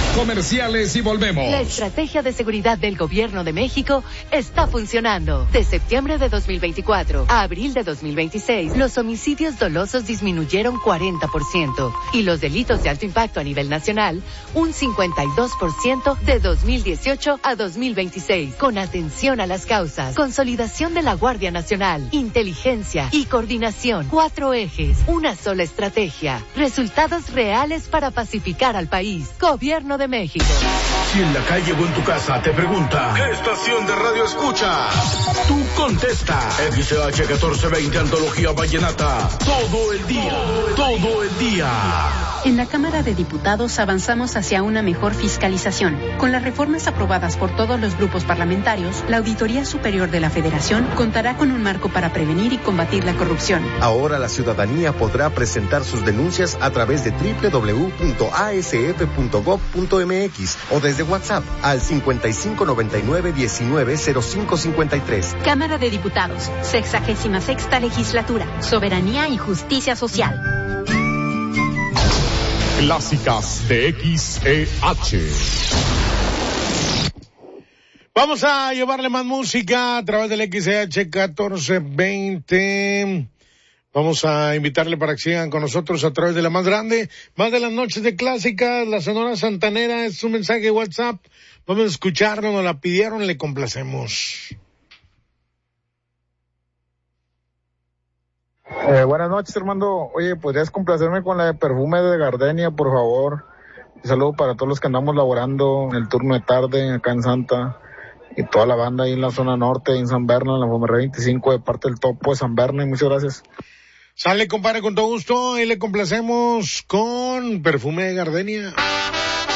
Comerciales y volvemos. La estrategia de seguridad del Gobierno de México está funcionando. De septiembre de 2024 a abril de 2026, los homicidios dolosos disminuyeron 40% y los delitos de alto impacto a nivel nacional un 52% de 2018 a 2026. Con atención a las causas, consolidación de la Guardia Nacional, inteligencia y coordinación. 4 ejes, una sola estrategia. Resultados reales para pacificar al país. Gobierno de México. Si en la calle o en tu casa te pregunta ¿qué estación de radio escucha? Tú contesta XH 1420 Antología Vallenata. Todo el día, todo el día. En la Cámara de Diputados avanzamos hacia una mejor fiscalización. Con las reformas aprobadas por todos los grupos parlamentarios, la Auditoría Superior de la Federación contará con un marco para prevenir y combatir la corrupción. Ahora la ciudadanía podrá presentar sus denuncias a través de www.asf.gov.mx o desde WhatsApp al 5599-190553. Cámara de Diputados, 66ª Legislatura, Soberanía y Justicia Social. Clásicas de XEH. Vamos a llevarle más música a través del XEH 1420. Vamos a invitarle para que sigan con nosotros a través de la más grande, más de las noches de clásicas, la Sonora Santanera. Es un mensaje de WhatsApp. Vamos a escucharlo, nos la pidieron, le complacemos. Buenas noches, Armando. Oye, ¿podrías complacerme con la de Perfume de Gardenia, por favor? Un saludo para todos los que andamos laborando en el turno de tarde acá en Santa y toda la banda ahí en la zona norte, en San Berna, en la Fomerrey 25, de parte del Topo de San Berna. Muchas gracias. Sale, compadre, con todo gusto, y le complacemos con Perfume de Gardenia.